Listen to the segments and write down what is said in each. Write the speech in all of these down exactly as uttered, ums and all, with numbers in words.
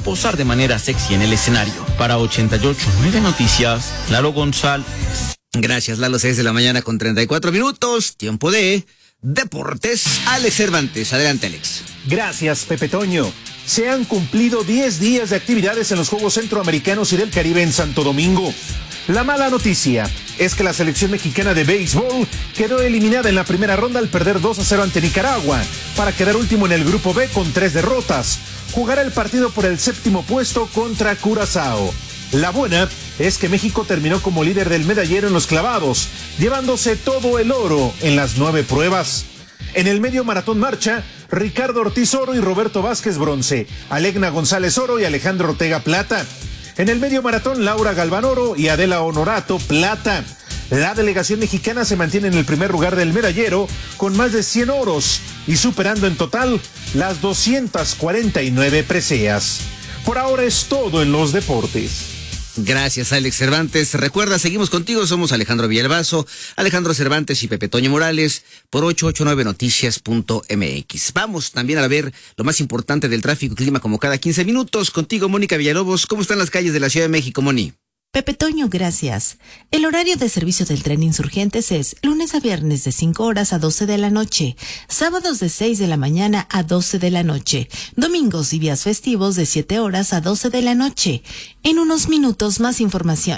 posar de manera sexy en el escenario. Para ochenta y ocho nueve Noticias, Lalo González. Gracias, Lalo. seis de la mañana con treinta y cuatro minutos. Tiempo de Deportes. Alex Cervantes. Adelante, Alex. Gracias, Pepe Toño. Se han cumplido diez días de actividades en los Juegos Centroamericanos y del Caribe en Santo Domingo. La mala noticia es que la selección mexicana de béisbol quedó eliminada en la primera ronda al perder dos a cero ante Nicaragua, para quedar último en el grupo B con tres derrotas. Jugará el partido por el séptimo puesto contra Curazao. La buena es que México terminó como líder del medallero en los clavados, llevándose todo el oro en las nueve pruebas. En el medio maratón marcha, Ricardo Ortiz oro y Roberto Vázquez bronce, Alegna González oro y Alejandro Ortega plata. En el medio maratón, Laura Galván oro y Adela Honorato plata. La delegación mexicana se mantiene en el primer lugar del medallero con más de cien oros y superando en total las doscientas cuarenta y nueve preseas. Por ahora es todo en los deportes. Gracias, Alex Cervantes. Recuerda, seguimos contigo, somos Alejandro Villalbazo, Alejandro Cervantes y Pepe Toño Morales por ochocientos ochenta y nueve noticias punto m x. Vamos también a ver lo más importante del tráfico y clima como cada quince minutos. Contigo, Mónica Villalobos. ¿Cómo están las calles de la Ciudad de México, Moni? Pepe Toño, gracias. El horario de servicio del tren Insurgentes es lunes a viernes de cinco horas a doce de la noche, sábados de seis de la mañana a doce de la noche, domingos y días festivos de siete horas a doce de la noche. En unos minutos más información.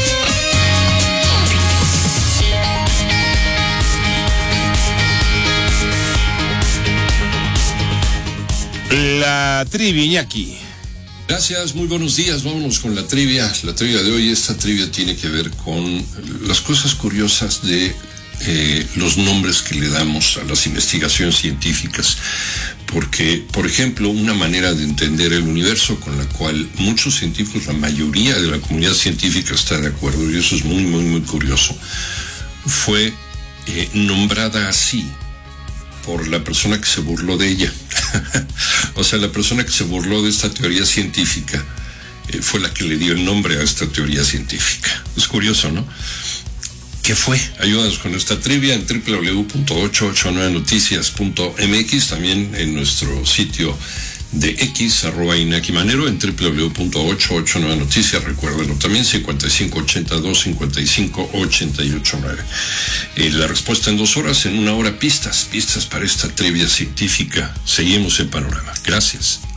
La trivia, Iñaki. Gracias, muy buenos días, vámonos con la trivia. La trivia de hoy, esta trivia tiene que ver con las cosas curiosas de eh, los nombres que le damos a las investigaciones científicas. Porque, por ejemplo, una manera de entender el universo con la cual muchos científicos, la mayoría de la comunidad científica está de acuerdo, y eso es muy, muy, muy curioso, fue eh, nombrada así por la persona que se burló de ella. O sea, la persona que se burló de esta teoría científica eh, fue la que le dio el nombre a esta teoría científica. Es curioso, ¿no? ¿Qué fue? Ayúdanos con esta trivia en doble u doble u doble u punto ochocientos ochenta y nueve noticias punto m x, también en nuestro sitio de X, arroba Iñaki Manero, en doble u doble u doble u punto ochocientos ochenta y nueve noticias, recuérdenlo también, cincuenta y cinco ochenta y dos cincuenta y cinco ochenta y ocho nueve. Eh, la respuesta en dos horas, en una hora pistas, pistas para esta trivia científica. Seguimos en Panorama. Gracias.